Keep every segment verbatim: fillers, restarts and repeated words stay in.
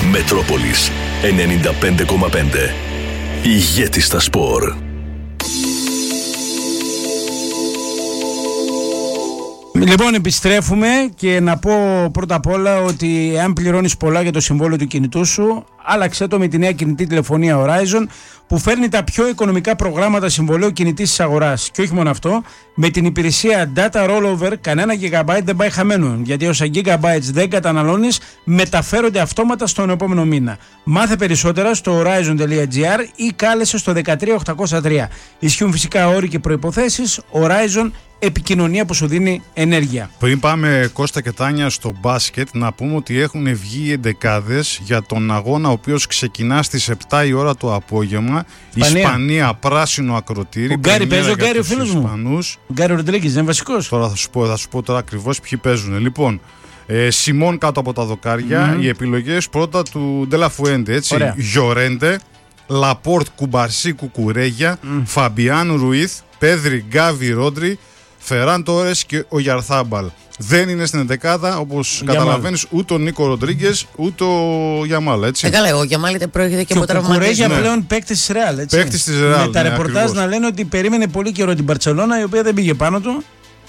Μετρόπολης ενενήντα πέντε κόμμα πέντε. Ηγέτης στα σπορ. Λοιπόν, επιστρέφουμε και να πω πρώτα απ' όλα ότι αν πληρώνεις πολλά για το συμβόλαιο του κινητού σου, άλλαξε το με τη νέα κινητή τηλεφωνία Horizon που φέρνει τα πιο οικονομικά προγράμματα συμβολέου κινητής της αγοράς. Και όχι μόνο αυτό, με την υπηρεσία Data Rollover κανένα gigabyte δεν πάει χαμένο, γιατί όσα gigabytes δεν καταναλώνεις μεταφέρονται αυτόματα στον επόμενο μήνα. Μάθε περισσότερα στο horizon τελεία gr ή κάλεσε στο δεκατρία οχτακόσια τρία. Ισχύουν φυσικά όροι και προϋποθέσεις. Horizon, επικοινωνία που σου δίνει ενέργεια. Πριν πάμε, Κώστα και Τάνια, στο μπάσκετ, να πούμε ότι έχουν βγει εντεκάδες για τον αγώνα ο οποίος ξεκινά στις επτά η ώρα το απόγευμα. Ισπανία, Ισπανία πράσινο ακροτήρι. Ο Γκάρι παίζει, ο Γκάρι ο φίλος μου. Ο Γκάρι Ροντρίγκης είναι βασικός. Τώρα θα σου πω, θα σου πω τώρα ακριβώς ποιοι παίζουν. Λοιπόν, ε, Σιμών κάτω από τα δοκάρια. Mm. Οι επιλογές πρώτα του Ντελαφουέντε, έτσι. Ωραία. Γιορέντε, Λαπόρτ, Κουμπαρσί, Κουκουρέγια, mm. Φαμπιάν Ρουίθ, Πέδρη, Γκάβι, Ρόντρι, Φεράν Τόρες και ο Γιαρθάμπαλ. Δεν είναι στην εντεκάδα, όπως καταλαβαίνεις, ούτε ο Νίκο Ροντρίγκες ούτε ο Γιαμάλ. Έτσι. Ε, καλά, ο Γιαμάλ είτε προέρχεται και, και από τραυματισμό. Ο Κουκουρέγια πλέον παίκτης της Ρεάλ. Παίκτης της Ρεάλ. Με τα ναι, ρεπορτάζ ακριβώς. Να λένε ότι περίμενε πολύ καιρό την Μπαρτσελόνα, η οποία δεν πήγε πάνω του.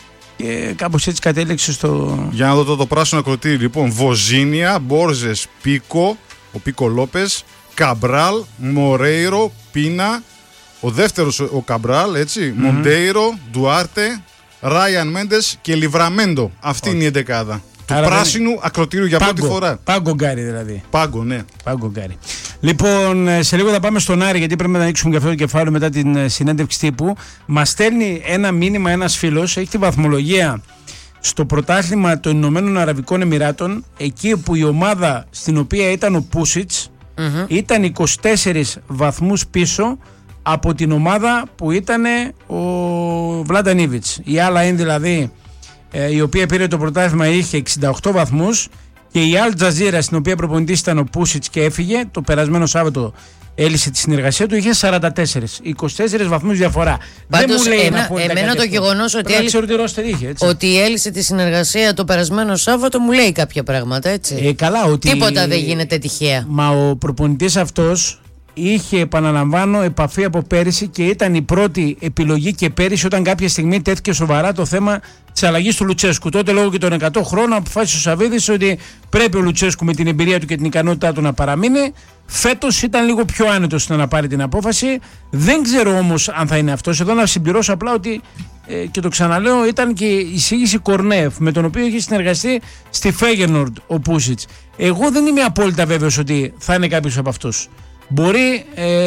Και κάπως έτσι κατέληξε στο. Για να δω το, το πράσινο ακροτήρι. Λοιπόν, Βοζίνια, Μπόρζες, Πίκο, ο Πίκο Λόπες, Καμπράλ, Μορέιρο, Πίνα. Ο δεύτερος ο Καμπράλ, έτσι, mm-hmm. Μοντέιρο, Ντουάρτε, Ράιαν Μέντες και Λιβραμέντο. Αυτή okay. είναι η εντεκάδα του Άρα πράσινου δεν... ακροτήριου για Πάγκο. Πρώτη φορά. Πάγκο Γκάρι δηλαδή. Πάγκο, ναι. Πάγκο Γκάρι. Λοιπόν, σε λίγο θα πάμε στον Άρη, γιατί πρέπει να ανοίξουμε και αυτό το κεφάλαιο μετά την συνέντευξη τύπου. Μας στέλνει ένα μήνυμα ένας φίλος, έχει τη βαθμολογία στο πρωτάθλημα των Ηνωμένων Αραβικών Εμιράτων, εκεί που η ομάδα στην οποία ήταν ο Πούσιτς mm-hmm. ήταν είκοσι τέσσερις βαθμούς πίσω από την ομάδα που ήταν ο Βλαντανίβιτς. Η άλλα είναι δηλαδή ε, η οποία πήρε το πρωτάθλημα, είχε εξήντα οκτώ βαθμούς, και η Al Jazeera, στην οποία προπονητής ήταν ο Πούσιτς και έφυγε το περασμένο Σάββατο, έλυσε τη συνεργασία του, είχε σαράντα τέσσερα. είκοσι τέσσερις βαθμούς διαφορά. Πάντως, δεν μου λέει ένα, εμένα το γεγονός ότι, έλυσε, είχε, ότι έλυσε τη συνεργασία το περασμένο Σάββατο μου λέει κάποια πράγματα, έτσι. Ε, καλά, ότι... Τίποτα δεν γίνεται τυχαία. Μα ο προπονητής αυτός είχε, επαναλαμβάνω, επαφή από πέρυσι και ήταν η πρώτη επιλογή και πέρυσι, όταν κάποια στιγμή τέθηκε σοβαρά το θέμα της αλλαγής του Λουτσέσκου. Τότε, λόγω και των εκατό χρόνων, αποφάσισε ο Σαββίδης ότι πρέπει ο Λουτσέσκου με την εμπειρία του και την ικανότητά του να παραμείνει. Φέτος ήταν λίγο πιο άνετος να πάρει την απόφαση. Δεν ξέρω όμως αν θα είναι αυτός. Εδώ να συμπληρώσω απλά ότι, ε, και το ξαναλέω, ήταν και η εισήγηση Κορνέφ, με τον οποίο είχε συνεργαστεί στη Φέγενορντ ο Πούσιτς. Εγώ δεν είμαι απόλυτα βέβαιος ότι θα είναι κάποιος από αυτούς. Μπορεί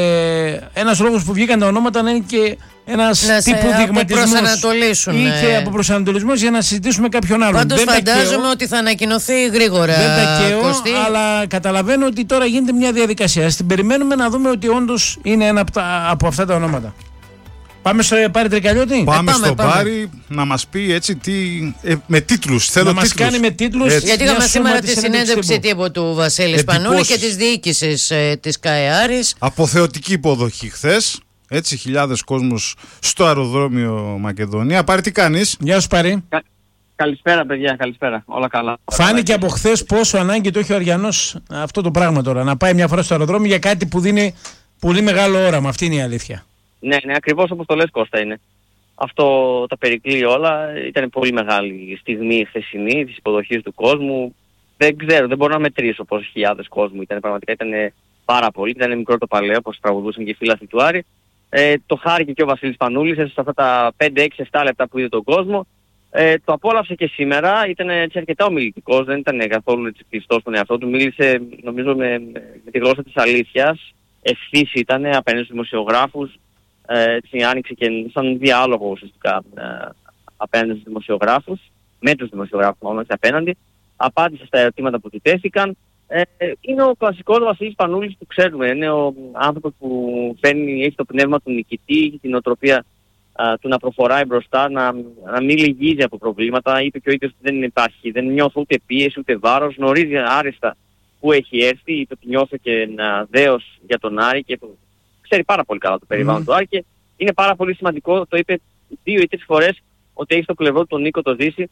ε, ένας λόγος που βγήκαν τα ονόματα να είναι και ένας να τύπου δειγματισμός ή και από προσανατολισμός για να συζητήσουμε κάποιον άλλον. Πάντως φαντάζομαι ότι θα ανακοινωθεί γρήγορα. Δεν τα καίω, αλλά καταλαβαίνω ότι τώρα γίνεται μια διαδικασία. Ας την περιμένουμε να δούμε ότι όντως είναι ένα από, τα, από αυτά τα ονόματα. Πάμε στο Πάρη Τρικαλιώτη. Πάμε, ε, πάμε στο πάμε. Πάρη να μας πει έτσι τι, ε, με τίτλους. Θέλω να μας κάνει με τίτλους. Γιατί είχαμε σήμερα τη συνέντευξη τύπου του Βασίλη Σπανούλη και της διοίκησης ε, της ΚΑΕ Άρης. Αποθεωτική υποδοχή χθες. Έτσι, χιλιάδες κόσμος στο αεροδρόμιο Μακεδονία. Πάρη, τι κάνεις? Γεια σου, Πάρη. Κα... Καλησπέρα, παιδιά, καλησπέρα. Όλα καλά. Φάνηκε από χθες πόσο ανάγκη το έχει ο Αριανός αυτό το πράγμα τώρα. Να πάει μια φορά στο αεροδρόμιο για κάτι που δίνει πολύ μεγάλο όραμα. Αυτή είναι η αλήθεια. Ναι, ναι, ακριβώς όπως το λες, Κώστα, είναι. Αυτό τα περικλεί όλα. Ήταν πολύ μεγάλη στιγμή η χθεσινή της υποδοχής του κόσμου. Δεν ξέρω, δεν μπορώ να μετρήσω πόσες χιλιάδες κόσμου ήταν. Πραγματικά ήταν πάρα πολύ. Ήταν μικρό το παλαιό, όπως τραγουδούσαν και οι φίλοι του Άρη. Ε, το χάρηκε και ο Βασίλης Πανούλης σε αυτά τα πέντε έξι επτά λεπτά που είδε τον κόσμο. Ε, το απόλαυσε και σήμερα. Ήταν έτσι αρκετά ομιλητικός, δεν ήταν καθόλου κλειστός στον εαυτό του. Μίλησε, νομίζω, με, με τη γλώσσα της αλήθειας. Ευθύς ήταν απέναντι στους δημοσιογράφους. Έτσι άνοιξε και σαν διάλογο ουσιαστικά ε, απέναντι στους δημοσιογράφους, με τους δημοσιογράφους μόνο απέναντι, απάντησε στα ερωτήματα που του τέθηκαν. Ε, είναι ο κλασικός Βασίλης Πανούλης που ξέρουμε, είναι ο άνθρωπος που φέρνει, έχει το πνεύμα του νικητή, την οτροπία ε, του να προχωράει μπροστά, να, να μην λυγίζει από προβλήματα. Είπε και ο ίδιος ότι δεν υπάρχει, δεν νιώθω ούτε πίεση ούτε βάρος, γνωρίζει άριστα που έχει έρθει, είπε ότι νιώθω και ένα δέος για τον Άρη και ξέρει πάρα πολύ καλά το περιβάλλον mm. του Άρη και είναι πάρα πολύ σημαντικό, το είπε δύο ή τρεις φορές, ότι έχει στο πλευρό του τον Νίκο το Ζήση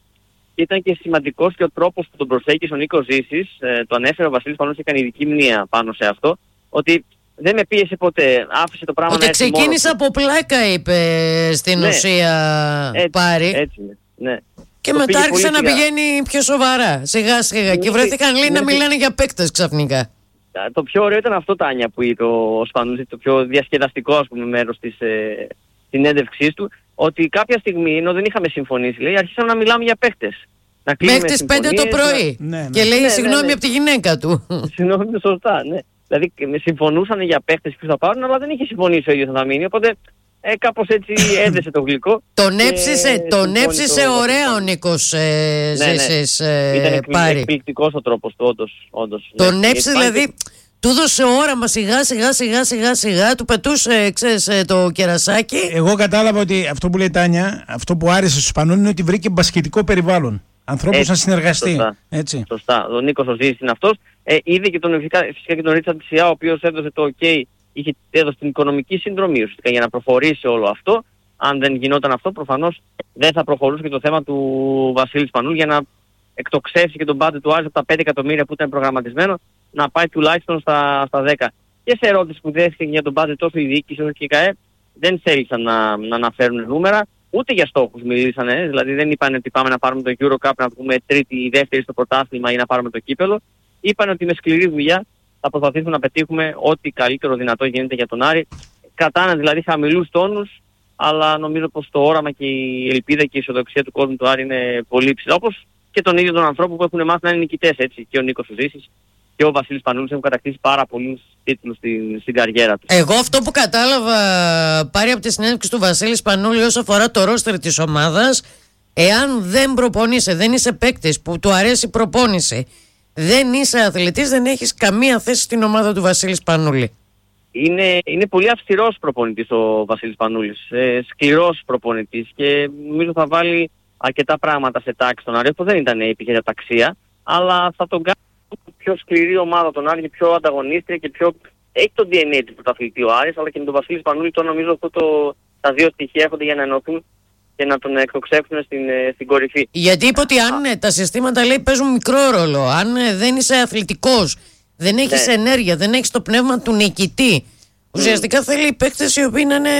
Ήταν και σημαντικός και ο τρόπος που τον προσέγγισε ο Νίκος Ζήσης, ε, το ανέφερε ο Βασίλης Πανούλης, έκανε ειδική μνήμα πάνω σε αυτό, ότι δεν με πίεσε ποτέ, άφησε το πράγμα ότι να έρθει μόνο. Ότι ξεκίνησα από πλάκα, είπε στην ναι, ουσία έτσι, Πάρη. Έτσι, ναι. Και το μετά άρχισε να πηγαίνει πιο σοβαρά, σιγά σιγά. Και βρέθηκαν λέει να μιλάνε για παίκτες ξαφνικά. Το πιο ωραίο ήταν αυτό, Τάνια, που είπε ο Σπανούλης, το πιο διασκεδαστικό, ας πούμε, μέρος της ε, συνέντευξής του, ότι κάποια στιγμή, ενώ δεν είχαμε συμφωνήσει, λέει, αρχίσαμε να μιλάμε για παίκτες. Μέχρι τις πέντε το πρωί. Να... Ναι, ναι. Και λέει ναι, συγγνώμη ναι, ναι. από τη γυναίκα του. Συγγνώμη, σωστά, ναι. Δηλαδή συμφωνούσαν για παίκτες που θα πάρουν, αλλά δεν είχε συμφωνήσει ο ίδιος να θα μείνει, οπότε ε, κάπως έτσι έδεσε το γλυκό. Τον έψησε, τον έψησε το... ωραία ο Νίκος ε, ναι, ναι. Ζήσης, ε, ήταν Πάρη. εκπληκτικός ο τρόπος του, όντως. όντως τον ναι. έψησε δηλαδή, του έδωσε όραμα σιγά σιγά σιγά σιγά σιγά, του πετούσε ξέρεις, το κερασάκι. Εγώ κατάλαβα ότι αυτό που λέει Τάνια, αυτό που άρεσε στους Σπανούλη είναι ότι βρήκε μπασκετικό περιβάλλον. Ανθρώπους να συνεργαστεί. Σωστά. Έτσι. Σωστά. Ο Νίκος ο Ζήσης είναι αυτός. Ε, είδε και τον, φυσικά, φυσικά και τον Ρίτσαρντ Σιά, ο οποίος έδωσε το OK, είχε έδωσε την οικονομική συνδρομή ουσιαστικά για να προχωρήσει όλο αυτό. Αν δεν γινόταν αυτό, προφανώς δεν θα προχωρούσε και το θέμα του Βασίλη Σπανούλη για να εκτοξεύσει και τον μπάτζετ του Άρης από τα πέντε εκατομμύρια που ήταν προγραμματισμένο να πάει τουλάχιστον στα, στα δέκα. Και σε ερώτηση που δέχθηκε για τον μπάτζετ τόσο η διοίκηση όσο και η ΚΑΕ, δεν θέλησαν να, να αναφέρουν νούμερα. Ούτε για στόχους μιλήσανε, δηλαδή δεν είπαν ότι πάμε να πάρουμε το EuroCup, να πούμε τρίτη ή δεύτερη στο πρωτάθλημα ή να πάρουμε το κύπελο. Είπαν ότι με σκληρή δουλειά θα προσπαθήσουμε να πετύχουμε ό,τι καλύτερο δυνατό γίνεται για τον Άρη. Κρατάνε δηλαδή χαμηλούς τόνους, αλλά νομίζω πως το όραμα και η ελπίδα και η αισιοδοξία του κόσμου του Άρη είναι πολύ ψηλά. Όπως και των ίδιων των ανθρώπων που έχουν μάθει να είναι νικητές, έτσι. Και ο Νίκος Ζήσης και ο Βασίλης Πανούλης έχουν κατακτήσει πάρα πολλούς τίτλους στην, στην καριέρα τους. Εγώ αυτό που κατάλαβα πάρει από τη συνέντευξη του Βασίλη Πανούλη όσο αφορά το ρόστερ της ομάδας, εάν δεν προπονείσαι, δεν είσαι παίκτης που του αρέσει η προπόνηση, δεν είσαι αθλητής, δεν έχεις καμία θέση στην ομάδα του Βασίλη Πανούλη. Είναι, είναι πολύ αυστηρός προπονητής ο Βασίλης Πανούλης, ε, σκληρός προπονητής και νομίζω θα βάλει αρκετά πράγματα σε τάξη τον Άρη. Αυτό δεν ήταν επιχειρηματική ταξία, αλλά θα τον κάνει πιο σκληρή ομάδα τον Άρη και πιο ανταγωνίστρια και πιο... Έχει το ντι εν έι του πρωταθλητή ο Άρης, αλλά και με τον Βασίλη Σπανούλη το νομίζω αυτό το... τα δύο στοιχεία έρχονται για να ενωθούν και να τον εκτοξεύσουν στην, στην κορυφή. Γιατί είπε ότι αν Α. τα συστήματα λέει παίζουν μικρό ρόλο, αν δεν είσαι αθλητικός, δεν έχεις ναι. ενέργεια, δεν έχεις το πνεύμα του νικητή, ουσιαστικά mm. θέλει παίκτες οι οποίοι να είναι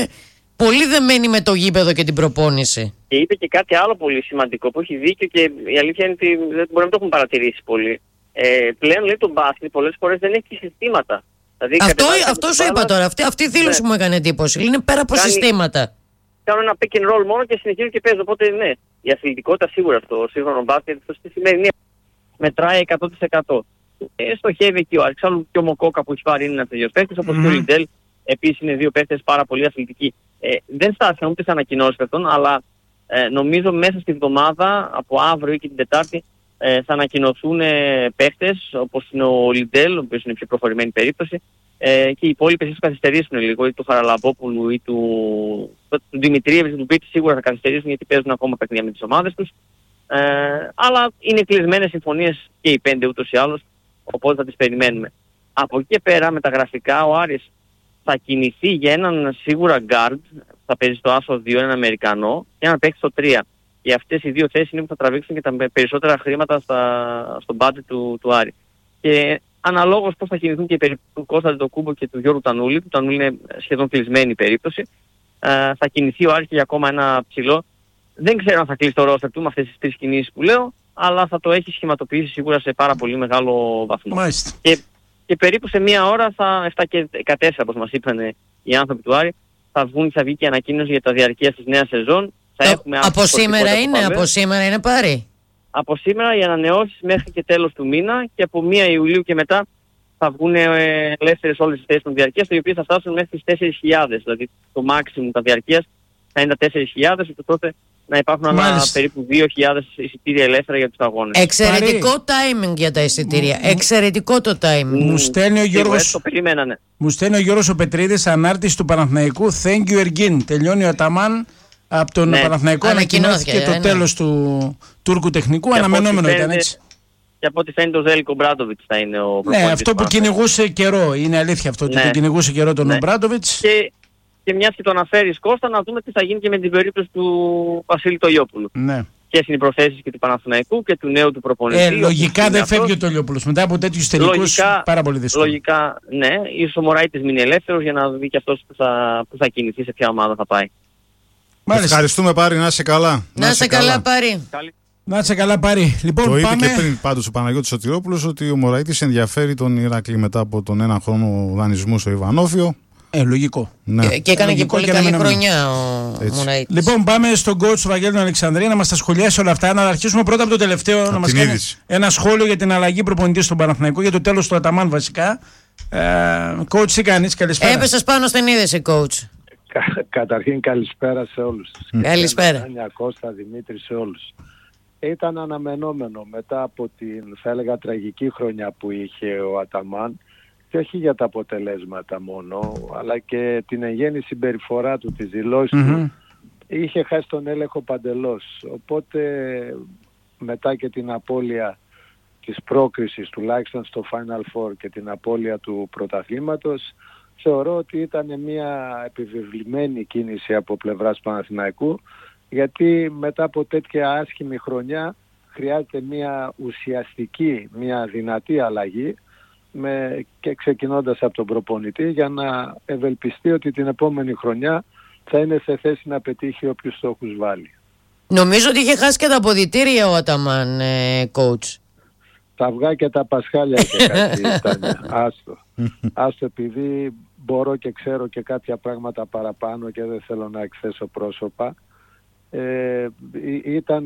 πολύ δεμένοι με το γήπεδο και την προπόνηση. Και είπε και κάτι άλλο πολύ σημαντικό που έχει δίκιο και η αλήθεια είναι ότι δεν μπορεί να το έχουν παρατηρήσει πολύ. Ε, πλέον λέει το μπάσκετ πολλές φορές δεν έχει συστήματα. Δηλαδή, αυτό αυτό σου είπα τώρα. Αυτή, αυτή η δήλωση ναι. μου έκανε εντύπωση. Είναι πέρα από Κάνει, συστήματα. Κάνουν ένα pick and roll μόνο και συνεχίζουν και παίζουν. Οπότε ναι, η αθλητικότητα σίγουρα στο σύγχρονο μπάσκετ στη σημερινή μετράει εκατό τοις εκατό. Ε, στοχεύει εκεί ο Αλεξάνδρου και ο Μοκόκα που έχει πάρει είναι ένα τέτοιο παίκτη, όπως mm-hmm. και ο Λιντέλ. Επίσης είναι δύο παίκτες πάρα πολύ αθλητικοί. Ε, δεν στάθηκαν ούτε σε ανακοινώσεις αυτών, αλλά ε, νομίζω μέσα στη βδομάδα από αύριο ή και την Τετάρτη ε, θα ανακοινωθούν ε, παίκτες όπως είναι ο Λιντέλ, ο οποίος είναι η πιο προχωρημένη περίπτωση, ε, και οι υπόλοιπες ίσως καθυστερήσουν λίγο, ή του Χαραλαμπόπουλου ή του, του Δημητρίεβης, του Πίτη σίγουρα θα καθυστερήσουν γιατί παίζουν ακόμα παιχνίδια με τις ομάδες τους. Ε, αλλά είναι κλεισμένες συμφωνίες και οι πέντε ούτως ή άλλως, οπότε θα τις περιμένουμε. Από εκεί και πέρα με τα γραφικά ο Άρης θα κινηθεί για έναν σίγουρα guard, θα παίζει στο άσο δύο, έναν Αμερικανό και έναν παίκτη στο τρία. Και αυτές οι δύο θέσεις είναι που θα τραβήξουν και τα περισσότερα χρήματα στα, στο budget του, του Άρη. Και αναλόγως πώς θα κινηθούν και οι περίπτωση του Κώστα Αντετοκούμπο και του Γιώργου Τανούλη, που Τανούλη είναι σχεδόν κλεισμένη η περίπτωση, ε, θα κινηθεί ο Άρης και για ακόμα ένα ψηλό. Δεν ξέρω αν θα κλείσει το roster του με αυτές τις τρεις κινήσεις που λέω, αλλά θα το έχει σχηματοποιήσει σίγουρα σε πάρα πολύ μεγάλο βαθμό. Και, και περίπου σε μία ώρα, θα, επτά και δεκατέσσερα όπως μας είπαν οι άνθρωποι του Άρη, θα βγουν, θα βγει και ανακοίνωση για τα διαρκεία της νέας σεζόν. Θα το, έχουμε από σήμερα είναι, από σήμερα είναι Πάρη. Από σήμερα οι ανανεώσεις μέχρι και τέλος του μήνα και από πρώτη Ιουλίου και μετά θα βγουν ε, ελεύθερες όλες τις θέσεις των διαρκείας, οι οποίες θα φτάσουν μέχρι τις τέσσερις χιλιάδες. Δηλαδή το maximum τα διαρκείας θα είναι τα τέσσερις χιλιάδες, και τότε να υπάρχουν άλλα περίπου δύο χιλιάδες εισιτήρια ελεύθερα για τους αγώνες. Εξαιρετικό timing για τα εισιτήρια. Mm. Εξαιρετικό το timing. Μου στέλνει ο Γιώργος, ναι. μου στέλνει ο Γιώργος ο Πετρίδης, ανάρτηση του Παναθηναϊκού. Thank you Ergin. Τελειώνει ο Αταμάν από τον ναι. Παναθηναϊκό. Ανακοινώθηκε το ναι. τέλος του Τούρκου τεχνικού. Και αναμενόμενο ήταν έτσι. Και από ό,τι φαίνεται ο Ζέλικο Μπράντοβιτς θα είναι ο Ναι, αυτό που κυνηγούσε καιρό. Είναι αλήθεια αυτό ότι ναι. το κυνηγούσε καιρό τον ναι. Μπράντοβιτς. Και... Και μιας και το αναφέρεις Κώστα, να δούμε τι θα γίνει και με την περίπτωση του Βασίλη Τογιόπουλου. Ναι. ποιες είναι οι προθέσεις και του Παναθηναϊκού και του νέου του προπονητή. Ε, λογικά δεν φεύγει ο Τολιόπουλος. Μετά από τέτοιους τελικούς πάρα πολύ δύσκολο. Λογικά, ναι. Ίσως ο Μωραΐτης μείνει ελεύθερος για να δει και αυτός που θα, που θα κινηθεί, σε ποια ομάδα θα πάει. Μάλιστα. Ευχαριστούμε Πάρη, να είσαι καλά. Να είσαι καλά, καλά Πάρη. Να είσαι καλά Πάρη. Λοιπόν, το πάμε... είπε και πριν πάντως ο Παναγιώτης Σωτηρόπουλος ότι ο Μωραΐτης ενδιαφέρει τον Ηράκλειο μετά από τον ένα χρόνο δανεισμού στο Ιβανόφιο. Ε, λογικό. Ναι. Και, και έκανε λογικό και πολύ καλή χρονιά ο Μωραΐτης. Λοιπόν, πάμε στον coach του Βαγγέλη Αλεξανδρία να μας τα σχολιάσει όλα αυτά. Να αρχίσουμε πρώτα από το τελευταίο. Από να μας κάνει ένα σχόλιο για την αλλαγή προπονητή στον Παναθηναϊκό, για το τέλος του Αταμάν βασικά. Ε, coach, τι κάνεις, καλησπέρα. Έπεσες πάνω στην είδηση, coach. Κα, καταρχήν καλησπέρα σε όλους. Καλησπέρα. Άνια, Κώστα, Δημήτρη, σε όλους. Ήταν αναμενόμενο μετά από την, θα έλεγα, τραγική χρονιά που είχε ο Αταμάν, και όχι για τα αποτελέσματα μόνο, αλλά και την εγγέννη συμπεριφορά του, τις δηλώσεις mm-hmm. του, είχε χάσει τον έλεγχο παντελώς. Οπότε μετά και την απώλεια της πρόκρισης τουλάχιστον στο Final Four και την απώλεια του πρωταθλήματος, θεωρώ ότι ήταν μια επιβεβλημένη κίνηση από πλευράς Παναθηναϊκού, γιατί μετά από τέτοια άσχημη χρονιά χρειάζεται μια ουσιαστική, μια δυνατή αλλαγή, με, και ξεκινώντας από τον προπονητή, για να ευελπιστεί ότι την επόμενη χρονιά θα είναι σε θέση να πετύχει όποιους στόχους βάλει. Νομίζω ότι είχε χάσει και τα αποδυτήρια ο Αταμάν, ε, coach. Τα αυγά και τα πασχάλια και κάτι ήταν. Άστο. Άστο, επειδή μπορώ και ξέρω και κάποια πράγματα παραπάνω και δεν θέλω να εκθέσω πρόσωπα. Ε, ήταν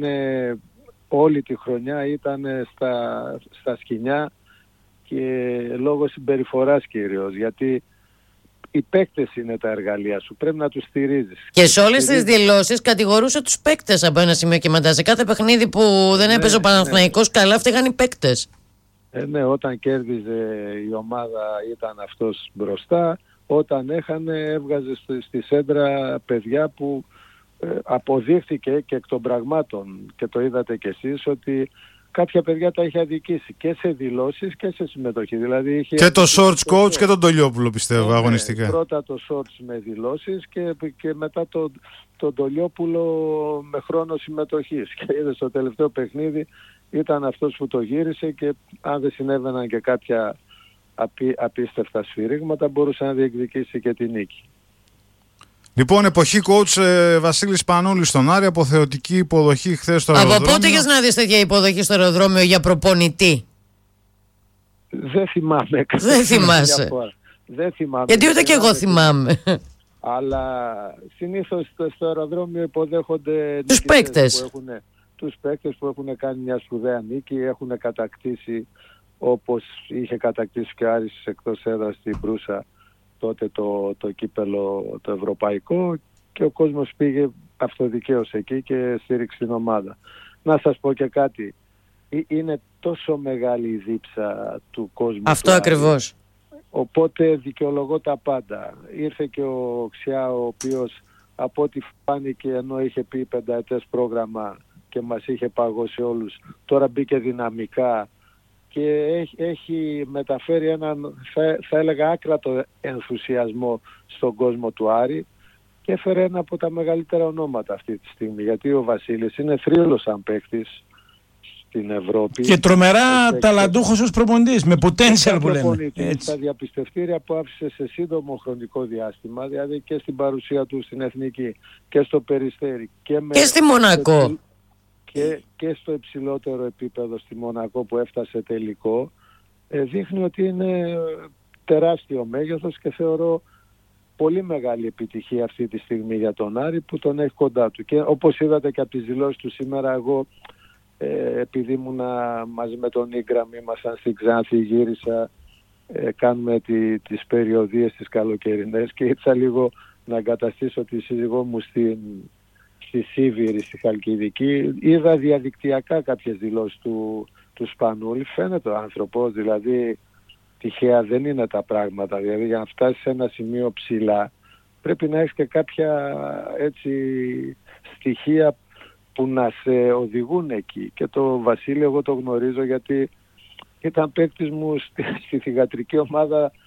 όλη τη χρονιά ήταν στα, στα σκοινιά, και λόγω συμπεριφοράς κυρίως, γιατί οι παίκτες είναι τα εργαλεία σου, πρέπει να τους στηρίζεις. Και σε όλες τις δηλώσεις κατηγορούσε τους παίκτες από ένα σημείο και μετά. Σε κάθε παιχνίδι που δεν έπαιζε ναι, ο Παναθηναϊκός ναι. καλά, φταίγαν οι παίκτες. Ε, ναι, όταν κέρδιζε η ομάδα ήταν αυτός μπροστά, όταν έχανε έβγαζε στη, στη σέντρα παιδιά που ε, αποδείχθηκε και εκ των πραγμάτων, και το είδατε κι εσείς, ότι κάποια παιδιά τα είχε αδικήσει και σε δηλώσεις και σε συμμετοχή. Δηλαδή είχε και το shorts coach και τον Τολιόπουλο, πιστεύω, ναι, αγωνιστικά. Πρώτα το shorts με δηλώσεις και, και μετά το, τον Τολιόπουλο με χρόνο συμμετοχής. Και είδε στο τελευταίο παιχνίδι ήταν αυτός που το γύρισε, και αν δεν συνέβαιναν και κάποια απί, απίστευτα σφυρίγματα, μπορούσε να διεκδικήσει και τη νίκη. Λοιπόν, εποχή coach ε, Βασίλης Πανούλης στον Άρη, αποθεωτική υποδοχή χθες στο αεροδρόμιο. Από πότε είχες να δεις τέτοια υποδοχή στο αεροδρόμιο για προπονητή? Δεν θυμάμαι. Δεν θυμάσαι. Δεν θυμάμαι. Γιατί ούτε και εγώ θυμάμαι. Αλλά συνήθως στο, στο αεροδρόμιο υποδέχονται τους παίκτες. Που έχουν, τους παίκτες που έχουν κάνει μια σπουδαία νίκη, έχουν κατακτήσει, όπως είχε κατακτήσει και ο Άρης εκτός έδρας στην Μπρούσα, τότε το, το κύπελο το ευρωπαϊκό, και ο κόσμος πήγε αυτοδικαίως εκεί και στήριξε την ομάδα. Να σας πω και κάτι, είναι τόσο μεγάλη η δίψα του κόσμου. Αυτό ακριβώς. Οπότε δικαιολογώ τα πάντα. Ήρθε και ο Ξιά, ο οποίος από ό,τι φάνηκε, ενώ είχε πει πενταετές πρόγραμμα και μας είχε παγώσει όλους, τώρα μπήκε δυναμικά και έχει, έχει μεταφέρει έναν, θα, θα έλεγα, άκρατο ενθουσιασμό στον κόσμο του Άρη, και έφερε ένα από τα μεγαλύτερα ονόματα αυτή τη στιγμή, γιατί ο Βασίλης είναι θρύλος σαν παίκτης στην Ευρώπη. Και τρομερά ταλαντούχος ως προπονητής, με potential που λέμε. Στα διαπιστευτήρια που άφησε σε σύντομο χρονικό διάστημα, δηλαδή και στην παρουσία του στην Εθνική και στο Περιστέρι και, με και στη Μονακό. Και, και στο υψηλότερο επίπεδο στη Μονακό που έφτασε τελικό, ε, δείχνει ότι είναι τεράστιο μέγεθος, και θεωρώ πολύ μεγάλη επιτυχία αυτή τη στιγμή για τον Άρη που τον έχει κοντά του. Και όπως είδατε και από τις δηλώσεις του σήμερα, εγώ ε, επειδή ήμουνα μαζί με τον Ίγκραμ, ήμασταν στην Ξάνθη, γύρισα, ε, κάνουμε τη, τις περιοδίες τις καλοκαιρινές, και ήρθα λίγο να εγκαταστήσω τη σύζυγό μου στην στη Σίβηρη, στη Χαλκιδική. Είδα διαδικτυακά κάποιες δηλώσεις του, του Σπανούλη. Φαίνεται ο άνθρωπος, δηλαδή τυχαία δεν είναι τα πράγματα. Δηλαδή για να φτάσεις σε ένα σημείο ψηλά πρέπει να έχεις και κάποια έτσι στοιχεία που να σε οδηγούν εκεί. Και το Βασίλη εγώ το γνωρίζω, γιατί ήταν παίκτης μου στη, στη θυγατρική ομάδα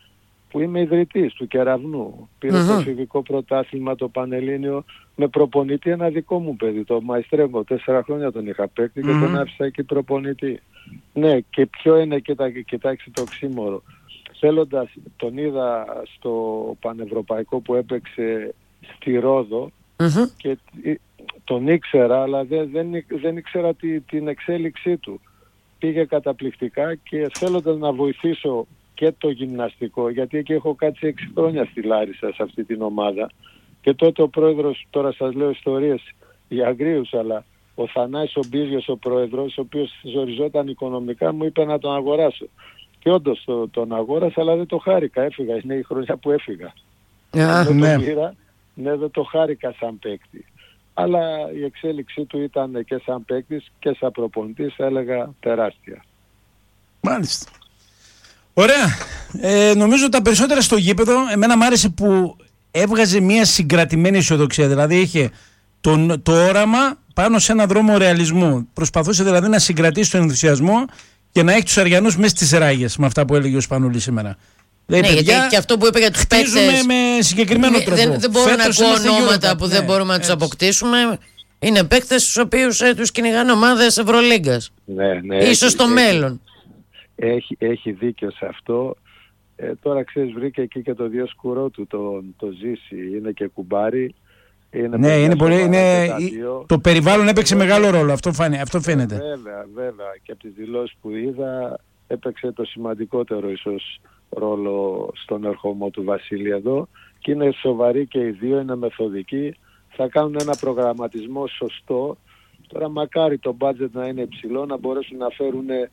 που είμαι ιδρυτής του Κεραυνού. Πήρε mm-hmm. το εφηβικό πρωτάθλημα το Πανελλήνιο με προπονητή ένα δικό μου παιδί, το Μαϊστρέγκο. Τέσσερα χρόνια τον είχα παίκτη και mm-hmm. τον άφησα εκεί προπονητή. Ναι, και ποιο είναι, κοίτα, κοιτάξτε το οξύμορο. Θέλοντας, τον είδα στο πανευρωπαϊκό που έπαιξε στη Ρόδο mm-hmm. και τον ήξερα, αλλά δεν, δεν, δεν ήξερα τη, την εξέλιξή του. Πήγε καταπληκτικά και θέλοντας να βοηθήσω και το γυμναστικό, γιατί εκεί έχω κάτσει έξι χρόνια στη Λάρισα σε αυτή την ομάδα, και τότε ο πρόεδρος, τώρα σας λέω ιστορίες για αγρίους, αλλά ο Θανάης ο Μπίζιος ο πρόεδρος, ο οποίος ζοριζόταν οικονομικά, μου είπε να τον αγοράσω. Και όντως το, τον αγόρασα, αλλά δεν το χάρηκα, έφυγα, είναι η χρονιά που έφυγα. Yeah, δεν ναι. το πήρα, ναι, δεν το χάρηκα σαν παίκτη. Αλλά η εξέλιξή του ήταν και σαν παίκτης και σαν προπονητής, θα έλεγα, τεράστια. Μάλιστα. Ωραία. Ε, νομίζω τα περισσότερα στο γήπεδο, εμένα μου άρεσε που έβγαζε μια συγκρατημένη αισιοδοξία. Δηλαδή είχε τον, το όραμα πάνω σε ένα δρόμο ρεαλισμού. Προσπαθούσε δηλαδή να συγκρατήσει τον ενθουσιασμό και να έχει τους Αριανούς μέσα στις ράγες, με αυτά που έλεγε ο Σπανούλης σήμερα. Ναι, παιδιά, γιατί και αυτό που είπε για τους παίκτες. με συγκεκριμένο τρόπο. Δεν, δεν μπορώ Φέτος να ακούω ονόματα που ναι, δεν μπορούμε να τους αποκτήσουμε. Είναι παίκτες τους οποίους ε, τους κυνηγάνε ομάδες Ευρωλίγκας. Ναι, ναι, ίσως έχει, στο έχει, μέλλον. Έχει, έχει δίκιο σε αυτό. Ε, τώρα ξέρεις, βρήκε εκεί και το διοσκουρό του, το, το Ζήση. Είναι και κουμπάρι. Είναι ναι, είναι πολύ, είναι, το περιβάλλον έπαιξε μεγάλο ρόλο. Αυτό, φάνε, αυτό φαίνεται. Ε, βέβαια, βέβαια. Και από τις δηλώσεις που είδα έπαιξε το σημαντικότερο ίσως ρόλο στον ερχομό του Βασίλη εδώ, και είναι σοβαροί και οι δύο, είναι μεθοδικοί, θα κάνουν ένα προγραμματισμό σωστό. Τώρα μακάρι το budget να είναι υψηλό, να μπορέσουν να φέρουν ε,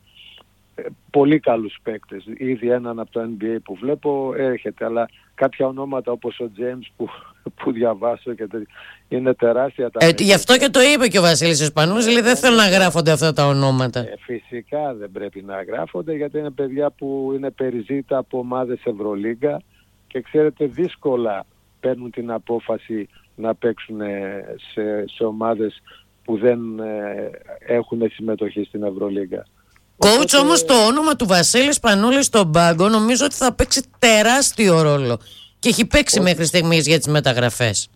πολύ καλούς παίκτες. Ήδη έναν από το N B A που βλέπω έρχεται, αλλά κάποια ονόματα όπως ο James που, που διαβάσω και τε, είναι τεράστια τα ε, γι' αυτό και το είπε και ο Βασίλης Εσπανούς, δηλαδή δεν θέλουν να γράφονται αυτά τα ονόματα. Ε, φυσικά δεν πρέπει να γράφονται, γιατί είναι παιδιά που είναι περιζήτα από ομάδες Ευρωλίγκα και ξέρετε δύσκολα παίρνουν την απόφαση να παίξουν σε, σε ομάδες που δεν ε, έχουν συμμετοχή στην Ευρωλίγκα. Coach, οπότε... όμως το όνομα του Βασίλη Σπανούλη στον πάγκο νομίζω ότι θα παίξει τεράστιο ρόλο και έχει παίξει μέχρι στιγμής για τις μεταγραφές.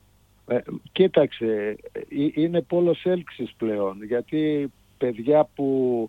Ε, κοίταξε, είναι πόλος έλξης πλέον, γιατί παιδιά που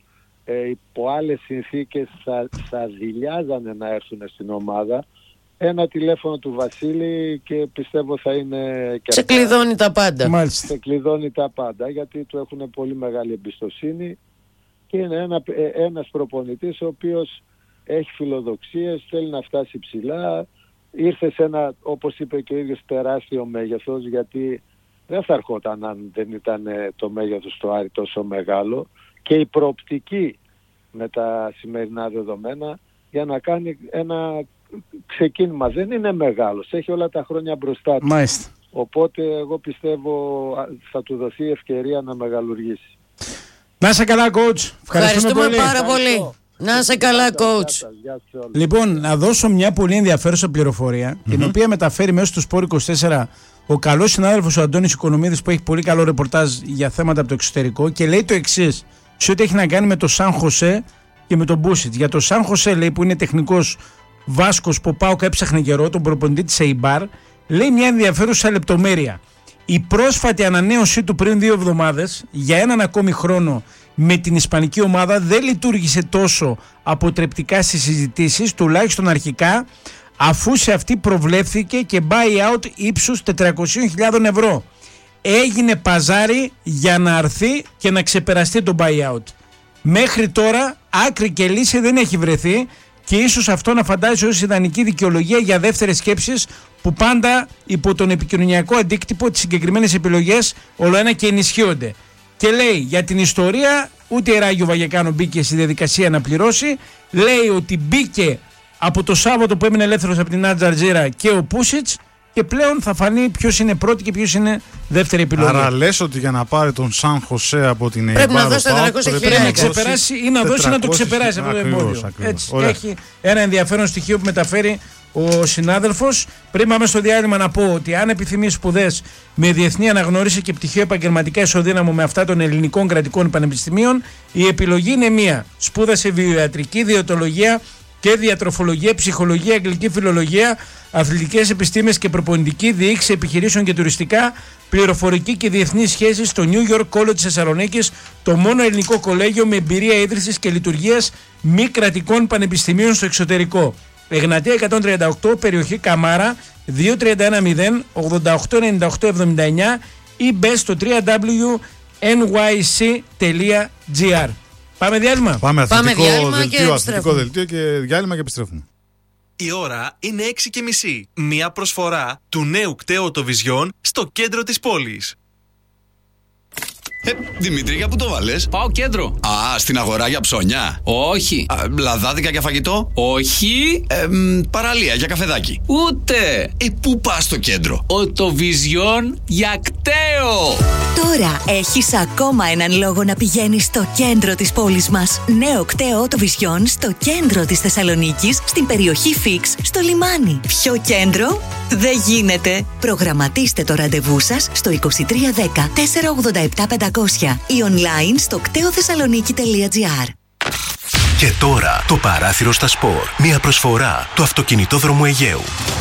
ε, υπό άλλες συνθήκες θα, θα δειλιάζανε να έρθουν στην ομάδα, ένα τηλέφωνο του Βασίλη και πιστεύω θα είναι... Σε κλειδώνει τα πάντα. Μάλιστα. Σε κλειδώνει τα πάντα, γιατί του έχουν πολύ μεγάλη εμπιστοσύνη και είναι ένα, ένας προπονητής ο οποίος έχει φιλοδοξίες, θέλει να φτάσει ψηλά. Ήρθε σε ένα, όπως είπε και ο ίδιος, τεράστιο μέγεθος, γιατί δεν θα ερχόταν αν δεν ήταν το μέγεθος του Άρη τόσο μεγάλο, και η προοπτική με τα σημερινά δεδομένα για να κάνει ένα ξεκίνημα. Δεν είναι μεγάλος, έχει όλα τα χρόνια μπροστά του. Μάλιστα. Οπότε εγώ πιστεύω θα του δοθεί ευκαιρία να μεγαλουργήσει. Να είσαι καλά, coach. Ευχαριστούμε, Ευχαριστούμε πολύ. πάρα πολύ. Να είσαι καλά, coach. Λοιπόν, να δώσω μια πολύ ενδιαφέρουσα πληροφορία, mm-hmm. την οποία μεταφέρει μέσω του Σπορ είκοσι τέσσερα ο καλός συνάδελφος ο Αντώνης Οικονομίδης, που έχει πολύ καλό ρεπορτάζ για θέματα από το εξωτερικό, και λέει το εξής, σε ό,τι έχει να κάνει με το Σαν Χωσέ και με τον Μπούσιτς. Για το Σαν Χωσέ, λέει, που είναι τεχνικός Βάσκος που πάω και έψαχνε καιρό, τον προπονητή της Eibar, λέει μια ενδιαφέρουσα λεπτομέρεια. Η πρόσφατη ανανέωσή του πριν δύο εβδομάδες για έναν ακόμη χρόνο με την ισπανική ομάδα δεν λειτουργήσε τόσο αποτρεπτικά στις συζητήσεις, τουλάχιστον αρχικά, αφού σε αυτή προβλέφθηκε και buyout ύψους τετρακόσιες χιλιάδες ευρώ. Έγινε παζάρι για να αρθεί και να ξεπεραστεί το buyout. Μέχρι τώρα άκρη και λύση δεν έχει βρεθεί, και ίσως αυτό να φαντάζει ως ιδανική δικαιολογία για δεύτερες σκέψεις που πάντα υπό τον επικοινωνιακό αντίκτυπο τις συγκεκριμένες επιλογές ολοένα και ενισχύονται. Και λέει για την ιστορία, ούτε Ράγιο Βαγεκάνο μπήκε στη διαδικασία να πληρώσει. Λέει ότι μπήκε από το Σάββατο που έμεινε ελεύθερος από την Άτζα Αλτζίρα και ο Πούσιτς, και πλέον θα φανεί ποιος είναι πρώτη και ποιος είναι δεύτερη επιλογή. Άρα λες ότι για να πάρει τον Σαν Χωσέ από την Eibar πρέπει να δώσει τετρακόσια πρέπει να ξεπεράσει ή να δώσει να το ξεπεράσει αυτό το εμπόδιο. Έτσι, έχει ένα ενδιαφέρον στοιχείο που μεταφέρει ο συνάδελφος. Πριν πάμε στο διάλειμμα, να πω ότι αν επιθυμεί σπουδές με διεθνή αναγνώριση και πτυχίο επαγγελματικά ισοδύναμο με αυτά των ελληνικών κρατικών πανεπιστημίων, η επιλογή είναι μία. Σπούδασε βιοιατρική, διαιτολογία, και διατροφολογία, ψυχολογία, αγγλική φιλολογία, αθλητικές επιστήμες και προπονητική, διοίκηση επιχειρήσεων και τουριστικά, πληροφορική και διεθνείς σχέσεις στο New York College Θεσσαλονίκης, το μόνο ελληνικό κολέγιο με εμπειρία ίδρυσης και λειτουργίας μη κρατικών πανεπιστημίων στο εξωτερικό. Εγνατία εκατόν τριάντα οκτώ, περιοχή Καμάρα, δύο τρία ένα μηδέν ογδόντα οκτώ ενενήντα οκτώ εβδομήντα εννιά ή μπε στο double-u double-u double-u τελεία εν γουάι σι τελεία τζι άρ. Πάμε διάλειμμα. Πάμε αθλητικό διάλειμμα δελτίο, και αθλητικό δελτίο και διάλειμμα και επιστρέφουμε. Η ώρα είναι έξι και μισή. Μία προσφορά του νέου κταίου Vision στο κέντρο της πόλης. Ε, Δημήτρη, για πού το βάλες? Πάω κέντρο. Α, στην αγορά για ψώνια. Όχι. Α, λαδάδικα για φαγητό. Όχι. Ε, μ, παραλία για καφεδάκι. Ούτε. Ε, πού πας στο κέντρο? Οτοβιζιόν για κταίο. Τώρα έχεις ακόμα έναν λόγο να πηγαίνεις στο κέντρο της πόλης μας. Νέο κταίο Οτοβιζιόν στο κέντρο της Θεσσαλονίκης, στην περιοχή Φίξ, στο λιμάνι. Ποιο κέντρο? Δεν γίνεται. Προγραμματίστε το ραντεβού σας στο είκοσι τρία δέκα τετρακόσια ογδόντα επτά πεντακόσια ή online στο κτέοθεσσαλονίκη τελεία τζι άρ. Και τώρα το παράθυρο στα σπορ. Μια προσφορά του Αυτοκινητόδρομου Αιγαίου.